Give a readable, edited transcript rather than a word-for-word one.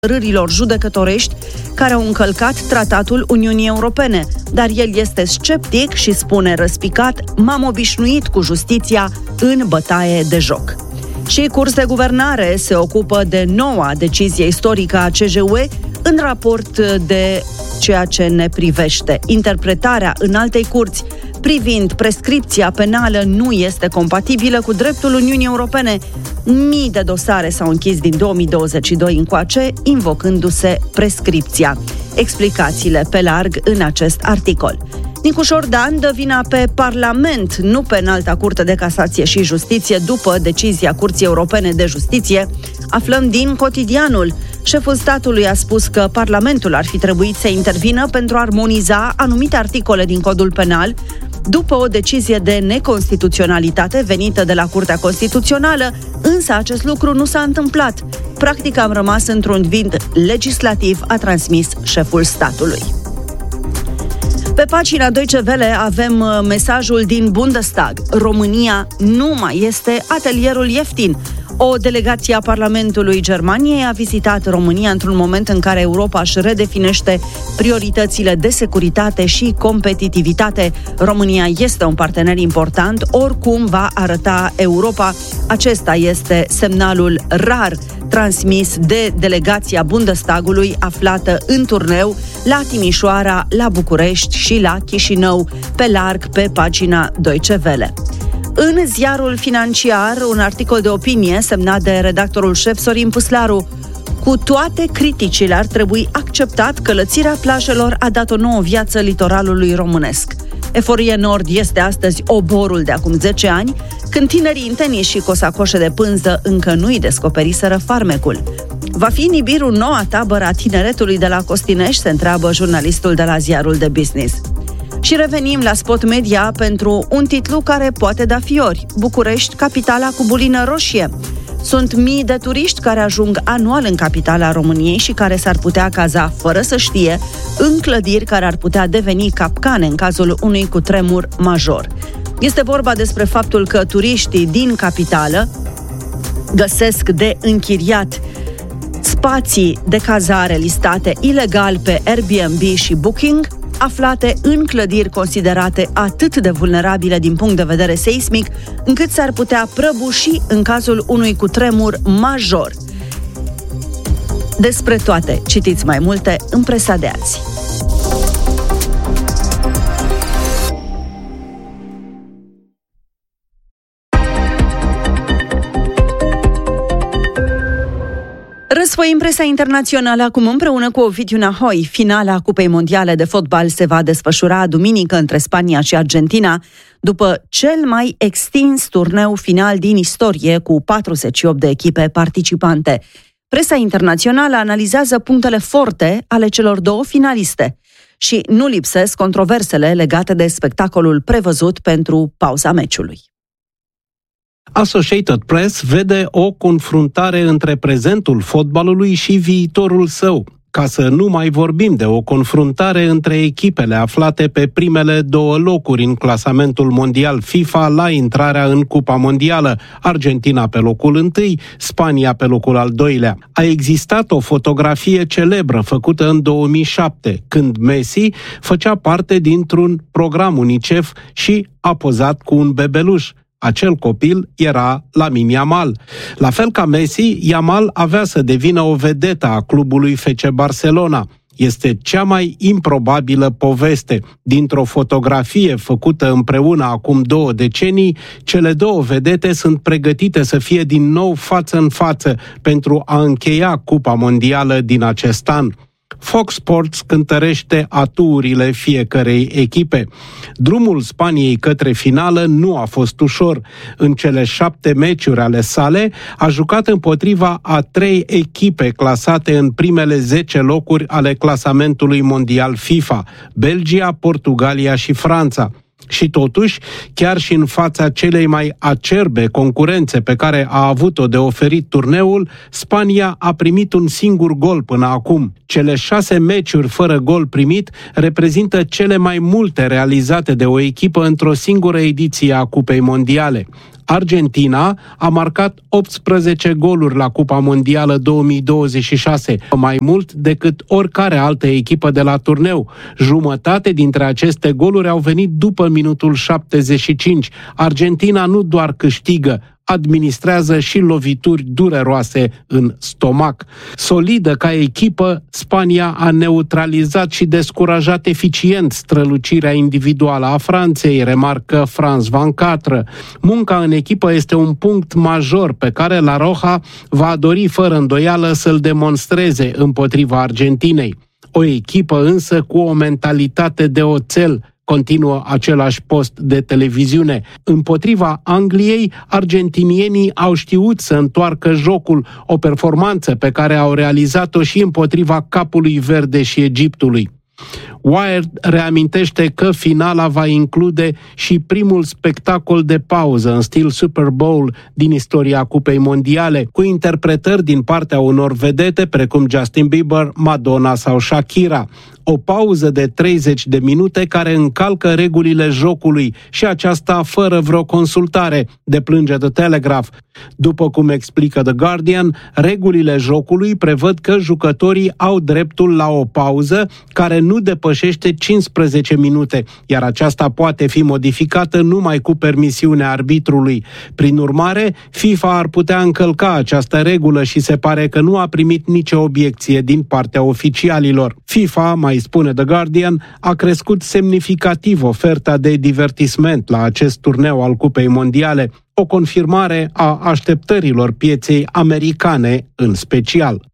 hotărârilor judecătorești care au încălcat tratatul Uniunii Europene, dar el este sceptic și spune răspicat: m-am obișnuit cu justiția în bătaie de joc. Și Curs de Guvernare se ocupă de noua decizie istorică a CJUE în raport de ceea ce ne privește. Interpretarea Înaltei Curți privind prescripția penală nu este compatibilă cu dreptul Uniunii Europene. Mii de dosare s-au închis din 2022 încoace, invocându-se prescripția. Explicațiile pe larg în acest articol. Nicușor Dan dă vina pe Parlament, nu pe Înalta Curte de Casație și Justiție, după decizia Curții Europene de Justiție. Aflăm din Cotidianul. Șeful statului a spus că Parlamentul ar fi trebuit să intervină pentru a armoniza anumite articole din Codul Penal, după o decizie de neconstituționalitate venită de la Curtea Constituțională, însă acest lucru nu s-a întâmplat. Practic am rămas într-un vid legislativ, a transmis șeful statului. Pe pagina Deutsche Welle avem mesajul din Bundestag. România nu mai este atelierul ieftin. O delegație a Parlamentului Germaniei a vizitat România într-un moment în care Europa își redefinește prioritățile de securitate și competitivitate. România este un partener important, oricum va arăta Europa. Acesta este semnalul rar transmis de delegația Bundestagului aflată în turneu la Timișoara, la București și la Chișinău, pe larg pe pagina Deutsche Welle. În ziarul Financiar, un articol de opinie semnat de redactorul șef Sorin Păslaru. Cu toate criticile, ar trebui acceptat că lățirea plajelor a dat o nouă viață litoralului românesc. Eforie Nord este astăzi oborul de acum 10 ani, când tinerii în tenis și cu o sacoșă de pânză încă nu-i descoperiseră farmecul. Va fi Nibiru noua tabără a tineretului de la Costinești, se întreabă jurnalistul de la ziarul de Business. Și revenim la Spot Media pentru un titlu care poate da fiori. București, capitala cu bulină roșie. Sunt mii de turiști care ajung anual în capitala României și care s-ar putea caza fără să știe în clădiri care ar putea deveni capcane în cazul unui cutremur major. Este vorba despre faptul că turiștii din capitală găsesc de închiriat spații de cazare listate ilegal pe Airbnb și Booking, aflate în clădiri considerate atât de vulnerabile din punct de vedere seismic, încât s-ar putea prăbuși în cazul unui cutremur major. Despre toate citiți mai multe în presa de azi. Răsfoim presa internațională acum împreună cu Ovidiu Nahoi. Finala Cupei Mondiale de Fotbal se va desfășura duminică între Spania și Argentina, după cel mai extins turneu final din istorie, cu 48 de echipe participante. Presa internațională analizează punctele forte ale celor două finaliste și nu lipsesc controversele legate de spectacolul prevăzut pentru pauza meciului. Associated Press vede o confruntare între prezentul fotbalului și viitorul său, ca să nu mai vorbim de o confruntare între echipele aflate pe primele două locuri în clasamentul mondial FIFA la intrarea în Cupa Mondială, Argentina pe locul 1, Spania pe locul al 2-lea. A existat o fotografie celebră făcută în 2007, când Messi făcea parte dintr-un program UNICEF și a pozat cu un bebeluș. Acel copil era Lamine Yamal. La fel ca Messi, Yamal avea să devină o vedetă a clubului FC Barcelona. Este cea mai improbabilă poveste. Dintr-o fotografie făcută împreună acum 2 decenii, cele două vedete sunt pregătite să fie din nou față în față pentru a încheia Cupa Mondială din acest an. Fox Sports cântărește atuurile fiecărei echipe. Drumul Spaniei către finală nu a fost ușor. În cele 7 meciuri ale sale a jucat împotriva a 3 echipe clasate în primele 10 locuri ale clasamentului mondial FIFA: Belgia, Portugalia și Franța. Și totuși, chiar și în fața celei mai acerbe concurențe pe care a avut-o de oferit turneul, Spania a primit un singur gol până acum. Cele 6 meciuri fără gol primit reprezintă cele mai multe realizate de o echipă într-o singură ediție a Cupei Mondiale. Argentina a marcat 18 goluri la Cupa Mondială 2026, mai mult decât oricare altă echipă de la turneu. Jumătate dintre aceste goluri au venit după minutul 75. Argentina nu doar câștigă, administrează și lovituri dureroase în stomac. Solidă ca echipă, Spania a neutralizat și descurajat eficient strălucirea individuală a Franței, remarcă Franz Van Catre. Munca în echipă este un punct major pe care La Roja va dori fără îndoială să-l demonstreze împotriva Argentinei. O echipă însă cu o mentalitate de oțel, continuă același post de televiziune. Împotriva Angliei, argentinienii au știut să întoarcă jocul, o performanță pe care au realizat-o și împotriva Capului Verde și Egiptului. Wired reamintește că finala va include și primul spectacol de pauză în stil Super Bowl din istoria Cupei Mondiale, cu interpretări din partea unor vedete precum Justin Bieber, Madonna sau Shakira. O pauză de 30 de minute care încalcă regulile jocului și aceasta fără vreo consultare, deplânge The Telegraph. După cum explică The Guardian, regulile jocului prevăd că jucătorii au dreptul la o pauză care nu depășește 15 minute, iar aceasta poate fi modificată numai cu permisiunea arbitrului. Prin urmare, FIFA ar putea încălca această regulă și se pare că nu a primit nicio obiecție din partea oficialilor. FIFA, mai spune The Guardian, a crescut semnificativ oferta de divertisment la acest turneu al Cupei Mondiale, o confirmare a așteptărilor pieței americane în special.